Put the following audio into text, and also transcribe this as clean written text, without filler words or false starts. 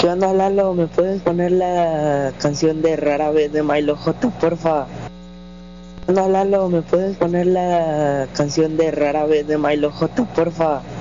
¿Qué onda, Lalo? ¿Me puedes poner la canción de Rara Vez de Milo J, porfa? ¿Qué onda, Lalo? ¿Me puedes poner la canción de Rara Vez de Milo J, porfa?